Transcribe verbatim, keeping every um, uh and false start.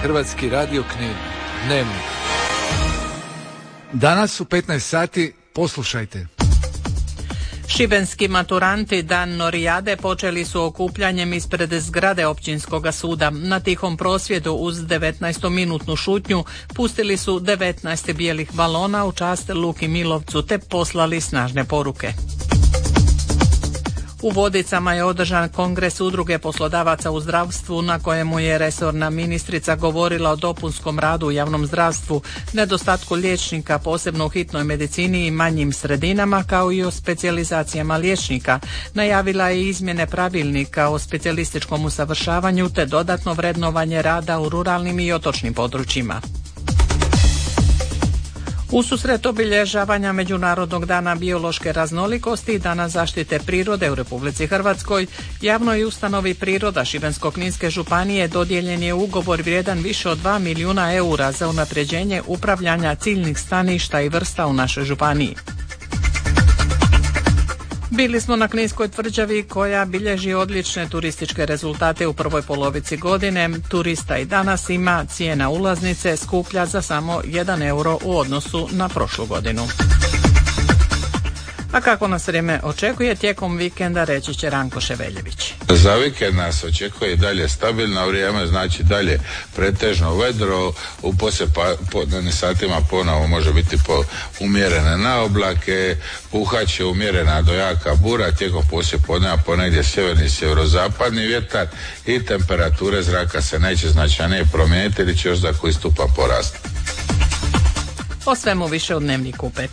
Hrvatski radio Knin. Dnevnik. Danas u petnaest sati poslušajte. Šibenski maturanti Dan Norijade počeli su okupljanjem ispred zgrade općinskog suda. Na tihom prosvjedu uz devetnaestominutnu šutnju pustili su devetnaest bijelih balona u čast Luki Milovcu te poslali snažne poruke. U Vodicama je održan kongres Udruge poslodavaca u zdravstvu na kojemu je resorna ministrica govorila o dopunskom radu u javnom zdravstvu, nedostatku liječnika posebno u hitnoj medicini i manjim sredinama kao i o specijalizacijama liječnika. Najavila je izmjene pravilnika o specijalističkom usavršavanju te dodatno vrednovanje rada u ruralnim i otočnim područjima. Ususret obilježavanja Međunarodnog dana biološke raznolikosti i Dana zaštite prirode u Republici Hrvatskoj, javnoj ustanovi Priroda Šibensko-kninske županije dodijeljen je ugovor vrijedan više od dva milijuna eura za unapređenje upravljanja ciljnih staništa i vrsta u našoj županiji. Bili smo na Kninskoj tvrđavi koja bilježi odlične turističke rezultate u prvoj polovici godine. Turista i danas ima, cijena ulaznice skuplja za samo jedan euro u odnosu na prošlu godinu. A kako nas vrijeme očekuje tijekom vikenda, reći će Ranko Ševeljević. Za vikend nas očekuje i dalje stabilno vrijeme, znači dalje pretežno vedro, u poslijepodnevnim satima ponovo može biti po umjerene naoblake, puhat će umjerena do jaka bura, tijekom poslijepodneva ponegdje sjeverni i sjeverozapadni vjetar i temperature zraka se neće značajnije promijeniti ili će još za koji stupan porasti. O svemu više u Dnevniku u petnaest.